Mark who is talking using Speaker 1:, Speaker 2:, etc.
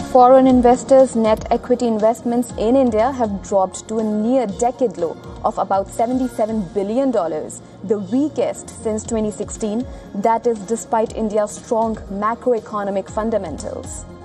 Speaker 1: Foreign investors' net equity investments in India have dropped to a near-decade low of about $77 billion, the weakest since 2016. That is despite India's strong macroeconomic fundamentals.